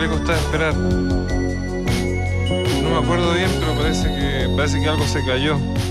le costaba esperar. No me acuerdo bien, pero parece que algo se cayó.